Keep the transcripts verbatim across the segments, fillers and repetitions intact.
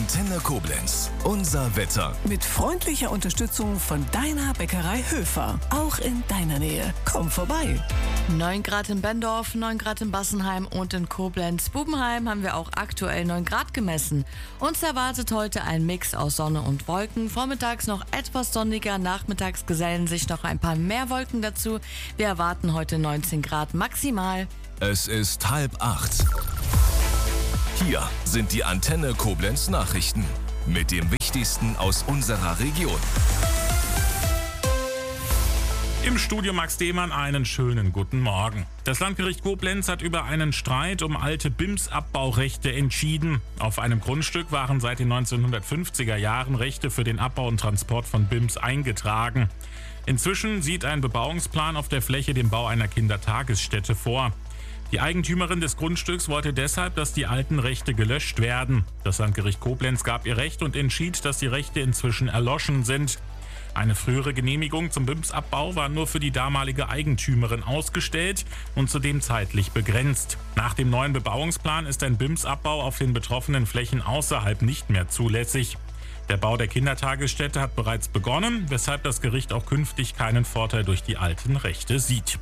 Antenne Koblenz. Unser Wetter. Mit freundlicher Unterstützung von deiner Bäckerei Höfer. Auch in deiner Nähe. Komm vorbei. neun Grad in Bendorf, neun Grad in Bassenheim und in Koblenz. Bubenheim haben wir auch aktuell neun Grad gemessen. Uns erwartet heute ein Mix aus Sonne und Wolken. Vormittags noch etwas sonniger, nachmittags gesellen sich noch ein paar mehr Wolken dazu. Wir erwarten heute neunzehn Grad maximal. Es ist halb acht. Hier sind die Antenne Koblenz Nachrichten mit dem Wichtigsten aus unserer Region. Im Studio Max Dehmann einen schönen guten Morgen. Das Landgericht Koblenz hat über einen Streit um alte B I M S-Abbaurechte entschieden. Auf einem Grundstück waren seit den neunzehnhundertfünfziger Jahren Rechte für den Abbau und Transport von B I M S eingetragen. Inzwischen sieht ein Bebauungsplan auf der Fläche den Bau einer Kindertagesstätte vor. Die Eigentümerin des Grundstücks wollte deshalb, dass die alten Rechte gelöscht werden. Das Landgericht Koblenz gab ihr Recht und entschied, dass die Rechte inzwischen erloschen sind. Eine frühere Genehmigung zum B I M S-Abbau war nur für die damalige Eigentümerin ausgestellt und zudem zeitlich begrenzt. Nach dem neuen Bebauungsplan ist ein B I M S-Abbau auf den betroffenen Flächen außerhalb nicht mehr zulässig. Der Bau der Kindertagesstätte hat bereits begonnen, weshalb das Gericht auch künftig keinen Vorteil durch die alten Rechte sieht.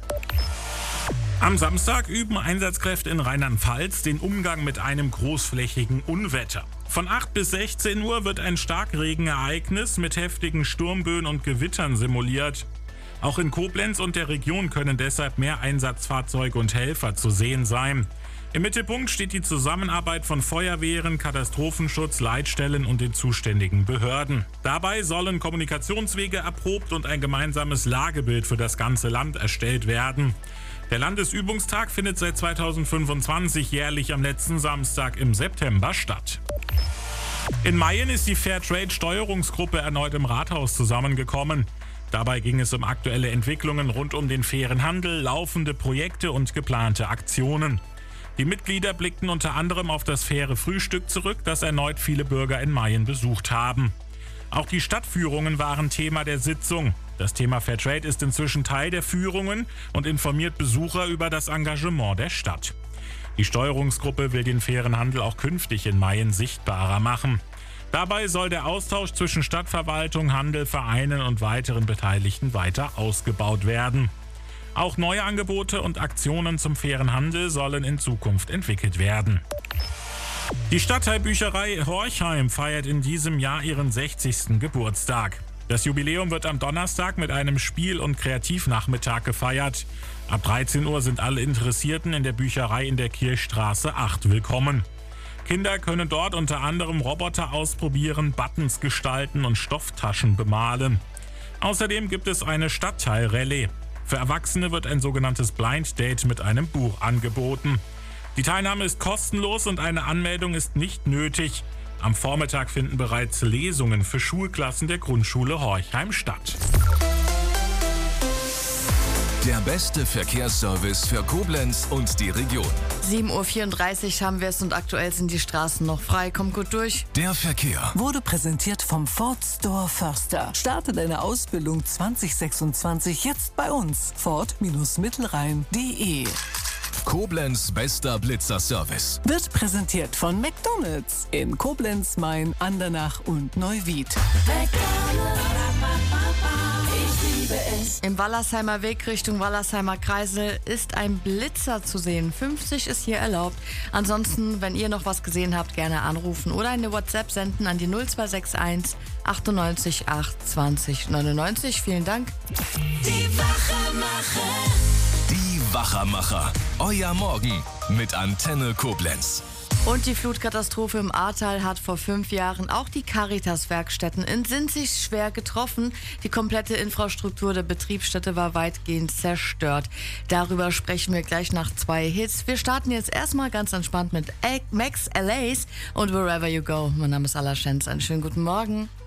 Am Samstag üben Einsatzkräfte in Rheinland-Pfalz den Umgang mit einem großflächigen Unwetter. Von acht bis sechzehn Uhr wird ein Starkregenereignis mit heftigen Sturmböen und Gewittern simuliert. Auch in Koblenz und der Region können deshalb mehr Einsatzfahrzeuge und Helfer zu sehen sein. Im Mittelpunkt steht die Zusammenarbeit von Feuerwehren, Katastrophenschutz, Leitstellen und den zuständigen Behörden. Dabei sollen Kommunikationswege erprobt und ein gemeinsames Lagebild für das ganze Land erstellt werden. Der Landesübungstag findet seit zweitausendfünfundzwanzig jährlich am letzten Samstag im September statt. In Mayen ist die Fairtrade-Steuerungsgruppe erneut im Rathaus zusammengekommen. Dabei ging es um aktuelle Entwicklungen rund um den fairen Handel, laufende Projekte und geplante Aktionen. Die Mitglieder blickten unter anderem auf das faire Frühstück zurück, das erneut viele Bürger in Mayen besucht haben. Auch die Stadtführungen waren Thema der Sitzung. Das Thema Fairtrade ist inzwischen Teil der Führungen und informiert Besucher über das Engagement der Stadt. Die Steuerungsgruppe will den fairen Handel auch künftig in Mayen sichtbarer machen. Dabei soll der Austausch zwischen Stadtverwaltung, Handel, Vereinen und weiteren Beteiligten weiter ausgebaut werden. Auch neue Angebote und Aktionen zum fairen Handel sollen in Zukunft entwickelt werden. Die Stadtteilbücherei Horchheim feiert in diesem Jahr ihren sechzigsten Geburtstag. Das Jubiläum wird am Donnerstag mit einem Spiel- und Kreativnachmittag gefeiert. Ab dreizehn Uhr sind alle Interessierten in der Bücherei in der Kirchstraße acht willkommen. Kinder können dort unter anderem Roboter ausprobieren, Buttons gestalten und Stofftaschen bemalen. Außerdem gibt es eine Stadtteilrallye. Für Erwachsene wird ein sogenanntes Blind Date mit einem Buch angeboten. Die Teilnahme ist kostenlos und eine Anmeldung ist nicht nötig. Am Vormittag finden bereits Lesungen für Schulklassen der Grundschule Horchheim statt. Der beste Verkehrsservice für Koblenz und die Region. sieben Uhr vierunddreißig haben wir es und aktuell sind die Straßen noch frei. Kommt gut durch. Der Verkehr Wurde präsentiert vom Ford Store Förster. Starte deine Ausbildung zwanzig sechsundzwanzig jetzt bei uns. Ford-Mittelrhein punkt de. Koblenz bester Blitzerservice. Wird präsentiert von McDonald's in Koblenz, Main, Andernach und Neuwied. Ich liebe es. Im Wallersheimer Weg Richtung Wallersheimer Kreisel ist ein Blitzer zu sehen. fünfzig ist hier erlaubt. Ansonsten, wenn ihr noch was gesehen habt, gerne anrufen oder eine WhatsApp senden an die null zwei sechs eins achtundneunzig acht zwanzig neunundneunzig. Vielen Dank. Die Wachemacher. Die Wachermacher. Euer Morgen mit Antenne Koblenz. Und die Flutkatastrophe im Ahrtal hat vor fünf Jahren auch die Caritas-Werkstätten in Sinzig schwer getroffen. Die komplette Infrastruktur der Betriebsstätte war weitgehend zerstört. Darüber sprechen wir gleich nach zwei Hits. Wir starten jetzt erstmal ganz entspannt mit Max L A's und Wherever You Go. Mein Name ist Alla Schenz. Einen schönen guten Morgen.